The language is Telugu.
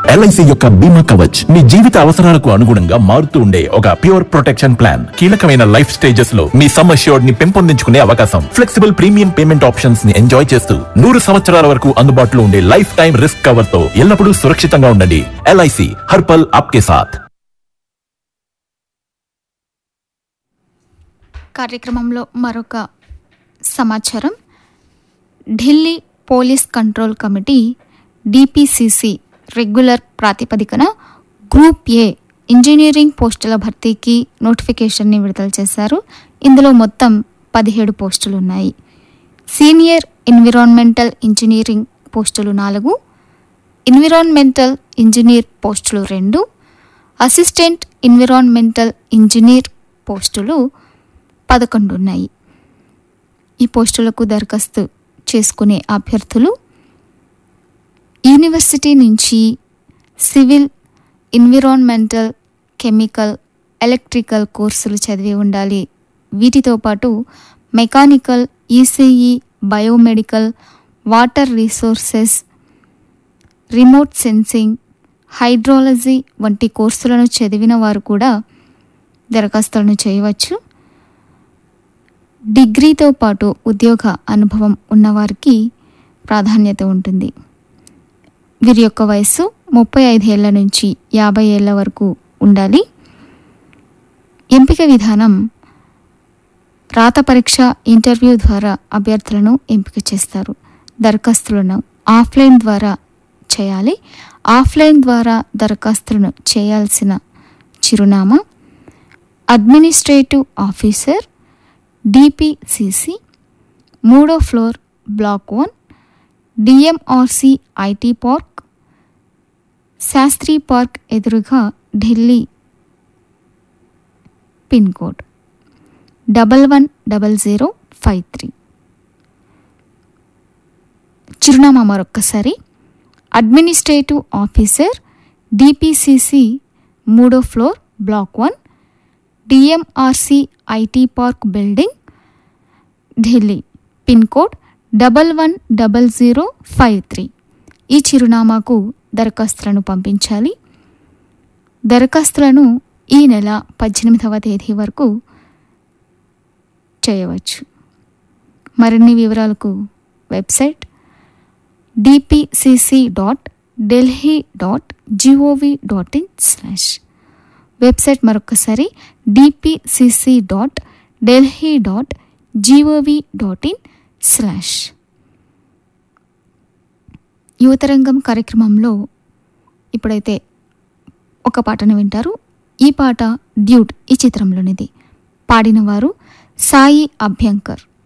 ఎల్ఐసి యొక్క బీమా కవచ్ మీ జీవిత అవసరాలకు అనుగుణంగా మారుతూ ఉండే ఒక ప్యూర్ ప్రొటెక్షన్ ప్లాన్. కీలకమైన లైఫ్ స్టేజెస్ లో మీ సమ్ అష్యూర్డ్ ని పెంపొందించుకునే అవకాశం, ఫ్లెక్సిబుల్ ప్రీమియం పేమెంట్ ఆప్షన్స్ ని ఎంజాయ్ చేస్తూ 100 సంవత్సరాల వరకు అందుబాటులో ఉండే లైఫ్ టైం రిస్క్ కవర్ తో ఎల్లప్పుడూ సురక్షితంగా ఉండండి. ఎల్ఐసి హర్ పల్ ఆప్కే సాథ్. కార్యక్రమంలో మరొక సమాచారం. Delhi police control committee DPCC regular ప్రాతిపదికన గ్రూప్ ఏ ఇంజనీరింగ్ పోస్టుల భర్తీకి నోటిఫికేషన్ని విడుదల చేశారు. ఇందులో మొత్తం 17 పోస్టులు ఉన్నాయి. సీనియర్ ఎన్విరాన్మెంటల్ ఇంజనీరింగ్ పోస్టులు 4, ఎన్విరాన్మెంటల్ ఇంజనీర్ పోస్టులు 2, అసిస్టెంట్ ఎన్విరాన్మెంటల్ ఇంజనీర్ పోస్టులు 11 ఉన్నాయి. ఈ పోస్టులకు దరఖాస్తు చేసుకునే అభ్యర్థులు యూనివర్సిటీ నుంచి సివిల్, ఎన్విరాన్మెంటల్, కెమికల్, ఎలక్ట్రికల్ కోర్సులు చదివి ఉండాలి. వీటితో పాటు mechanical, ECE, biomedical, water resources, remote sensing, hydrology వంటి కోర్సులను చదివిన వారు కూడా దరఖాస్తులను చేయవచ్చు. డిగ్రీతో పాటు ఉద్యోగ అనుభవం ఉన్నవారికి ప్రాధాన్యత ఉంటుంది. వీరి యొక్క వయస్సు 35 ఏళ్ల నుంచి 50 ఏళ్ల వరకు ఉండాలి. ఎంపిక విధానం రాత పరీక్ష, ఇంటర్వ్యూ ద్వారా అభ్యర్థులను ఎంపిక చేస్తారు. దరఖాస్తులను ఆఫ్లైన్ ద్వారా చేయాలి. ఆఫ్లైన్ ద్వారా దరఖాస్తులను చేయాల్సిన చిరునామా అడ్మినిస్ట్రేటివ్ ఆఫీసర్, డిపిసిసి, 3వ floor, black 1, డిఎంఆర్సి IT park, Sastry park ఎదురుగా, ఢిల్లీ. Pin code 110053. చిరునామా మరొక్కసారి. అడ్మినిస్ట్రేటివ్ ఆఫీసర్, డిపిసిసి, 3వ floor, black 1, డిఎంఆర్సి IT park building, Delhi. Pin code 110053. ఈ చిరునామాకు దరఖాస్తులను పంపించాలి. దరఖాస్తులను ఈ నెల 18వ తేదీ వరకు చేయవచ్చు. మరిన్ని వివరాలకు వెబ్సైట్ dpcc.delhi.gov.in/ వెబ్సైట్ మరొకసారి dpcc.delhi.gov.in/. యువతరంగం కార్యక్రమంలో ఇప్పుడైతే ఒక పాటను వింటారు. ఈ పాట డ్యూట్ ఈ చిత్రంలోనిది. పాడినవారు సాయి అభ్యంకర్.